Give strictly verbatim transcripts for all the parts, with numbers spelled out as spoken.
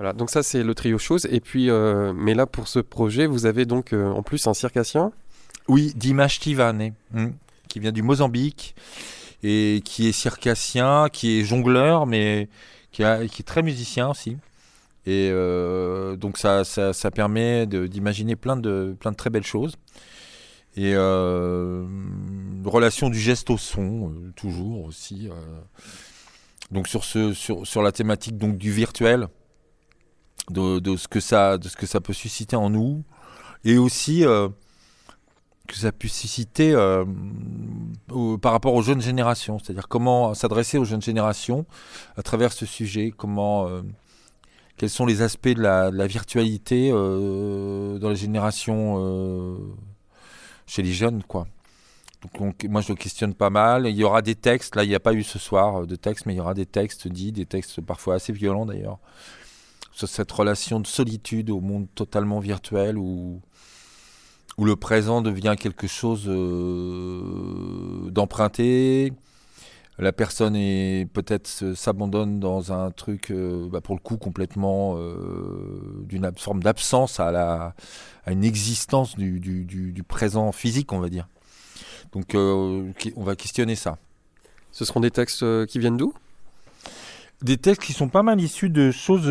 Voilà, donc ça c'est le trio chose. Et puis, euh, mais là pour ce projet, vous avez donc euh, en plus un circassien. Oui, Dimash Tivane, hmm, qui vient du Mozambique et qui est circassien, qui est jongleur, mais qui, a, qui est très musicien aussi. Et euh, donc ça, ça, ça permet de, d'imaginer plein de, plein de très belles choses. Et euh, relation du geste au son, euh, toujours aussi. Euh, donc sur, ce, sur, sur la thématique donc, du virtuel, de, de, ce que ça, de ce que ça peut susciter en nous, et aussi euh, que ça puisse susciter euh, au, par rapport aux jeunes générations, c'est-à-dire comment s'adresser aux jeunes générations à travers ce sujet, comment, euh, quels sont les aspects de la, de la virtualité euh, dans les générations euh, chez les jeunes, quoi. Donc, donc moi je le questionne pas mal. Il y aura des textes, là il n'y a pas eu ce soir de textes, mais il y aura des textes dits, des textes parfois assez violents d'ailleurs, sur cette relation de solitude au monde totalement virtuel où, où le présent devient quelque chose euh, d'emprunté. La personne est, peut-être s'abandonne dans un truc, euh, bah pour le coup, complètement euh, d'une ab- forme d'absence à, la, à une existence du, du, du, du présent physique, on va dire. Donc euh, on va questionner ça. Ce seront des textes euh, qui viennent d'où ? Des textes qui sont pas mal issus de choses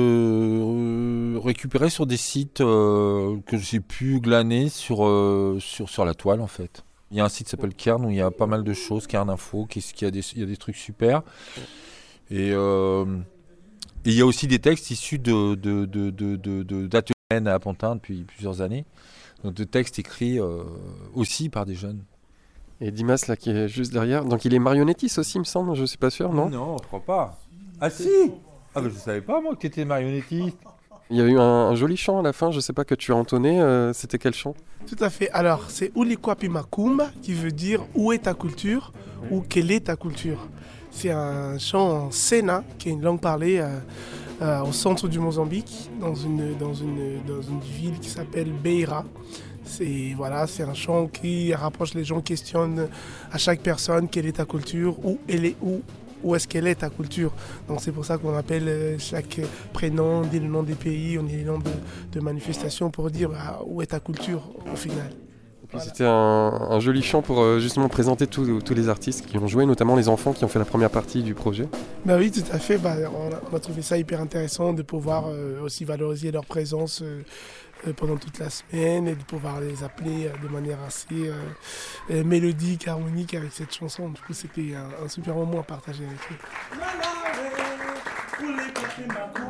euh, récupérées sur des sites euh, que j'ai pu glaner sur, euh, sur, sur la toile en fait. Il y a un site qui s'appelle Kern où il y a pas mal de choses, Kern Info, qui, qui a des, il y a des trucs super. Et, euh, et il y a aussi des textes issus de, de, de, de, de, de, d'ateliers à Pantin depuis plusieurs années. Donc de textes écrits euh, aussi par des jeunes. Et Dimas là qui est juste derrière, donc il est marionnettiste aussi il me semble, je suis pas sûr, non ? Non, je crois pas. Ah si. Ah mais je savais pas moi que tu étais marionnettiste. Il y a eu un, un joli chant à la fin, je sais pas, que tu as entonné, euh, c'était quel chant ? Tout à fait. Alors, c'est Ulikwapi Makumba qui veut dire où est ta culture ou quelle est ta culture. C'est un chant en Sena, qui est une langue parlée euh, euh, au centre du Mozambique, dans une, dans une, dans une ville qui s'appelle Beira. C'est, voilà, c'est un chant qui rapproche les gens, questionne à chaque personne quelle est ta culture, où elle est, où, où est-ce qu'elle est ta culture. Donc c'est pour ça qu'on appelle chaque prénom, dit le nom des pays, on dit les noms de, de manifestations pour dire bah, où est ta culture au final. Voilà. C'était un, un joli chant pour euh, justement présenter tous, tous les artistes qui ont joué, notamment les enfants qui ont fait la première partie du projet. Bah oui, tout à fait. Bah, on, a, on a trouvé ça hyper intéressant de pouvoir euh, aussi valoriser leur présence euh, euh, pendant toute la semaine et de pouvoir les appeler euh, de manière assez euh, euh, mélodique, harmonique avec cette chanson. Du coup, c'était un, un super moment à partager avec eux.